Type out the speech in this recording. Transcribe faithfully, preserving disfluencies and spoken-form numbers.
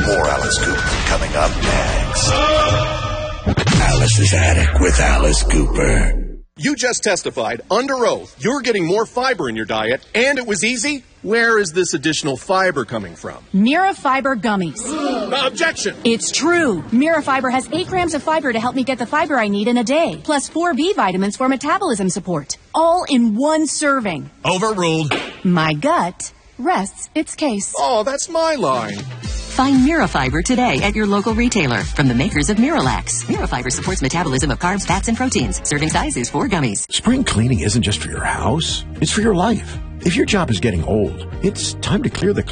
More Alice Cooper coming up next. Alice's Attic with Alice Cooper. You just testified under oath you're getting more fiber in your diet, and it was easy? Where is this additional fiber coming from? Mira Fiber Gummies. Objection! It's true. Mira Fiber has eight grams of fiber to help me get the fiber I need in a day, plus four B vitamins for metabolism support. All in one serving. Overruled. My gut rests its case. Oh, that's my line. Find Mirafiber today at your local retailer from the makers of Miralax. Mirafiber supports metabolism of carbs, fats, and proteins. Serving size is four gummies. Spring cleaning isn't just for your house, it's for your life. If your job is getting old, it's time to clear the